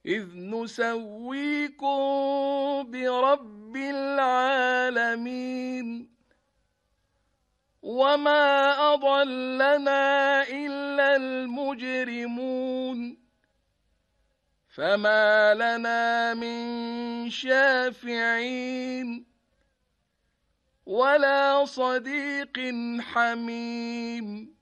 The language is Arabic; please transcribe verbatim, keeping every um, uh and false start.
إذ نسويكم برب العالمين وما أضلنا إلا المجرمون فما لنا من شافعين ولا صديق حميم